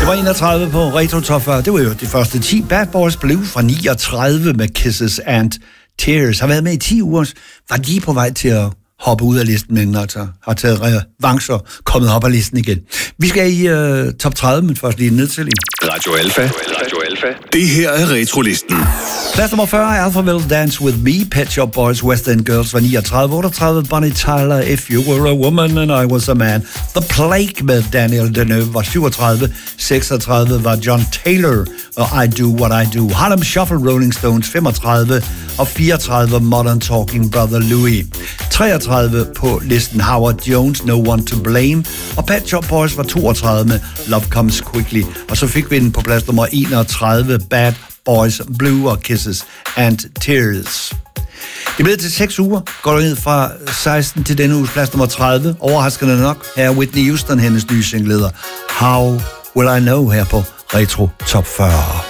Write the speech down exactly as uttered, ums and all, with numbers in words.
Nummer enogtredive på Retro Top fyrre, det var jo de første ti. Bad Boys Blue fra niogtredive med Kisses and Tears. Har været med i ti uger, var lige på vej til at hoppe ud af listen, men altså har taget revanche og kommet op af listen igen. Vi skal i uh, top tredive, men først lige en nedtælling. Radio Alfa. Radio Alfa. Det her er Retrolisten. Plads nummer fyrre, Alphaville Dance With Me, Pet Shop Boys, West End Girls var niogtredive. otteogtredive, Bonnie Tyler, If You Were a Woman and I Was a Man. The Plague med Daniel Deneuve var syvogtredive. seksogtredive var John Taylor og I Do What I Do. Harlem Shuffle, Rolling Stones femogtredive. Og fireogtredive, Modern Talking Brother Louie. treogtredive på listen, Howard Jones, No One to Blame. Og Pet Shop Boys var toogtredive med Love Comes Quickly. Og så fik vi den på plads nummer enogtredive, Bad Boys Blue og Kisses and Tears. Det er blevet til seks uger, går du ned fra seksten til denne uges plads nummer tredive. Overraskende nok, her er Whitney Houston, hendes nye single, How Will I Know, her på Retro Top fyrre.